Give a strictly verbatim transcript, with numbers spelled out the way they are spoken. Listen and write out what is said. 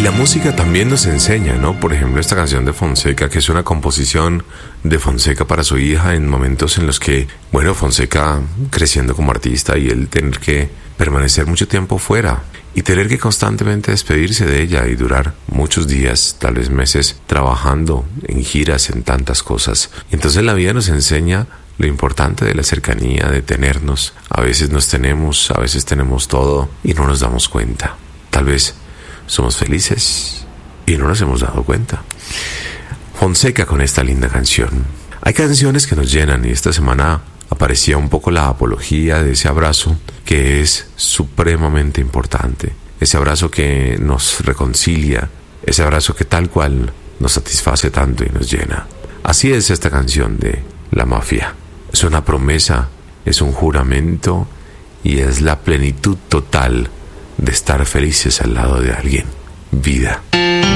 la música también nos enseña, ¿no? Por ejemplo, esta canción de Fonseca, que es una composición de Fonseca para su hija en momentos en los que, bueno, Fonseca creciendo como artista y él tener que permanecer mucho tiempo fuera y tener que constantemente despedirse de ella y durar muchos días, tal vez meses, trabajando en giras, en tantas cosas. Entonces la vida nos enseña lo importante de la cercanía, de tenernos. A veces nos tenemos, a veces tenemos todo y no nos damos cuenta. Tal vez somos felices y no nos hemos dado cuenta. Fonseca con esta linda canción. Hay canciones que nos llenan y esta semana aparecía un poco la apología de ese abrazo que es supremamente importante. Ese abrazo que nos reconcilia, ese abrazo que tal cual nos satisface tanto y nos llena. Así es esta canción de La Mafia. Es una promesa, es un juramento y es la plenitud total de estar felices al lado de alguien. Vida.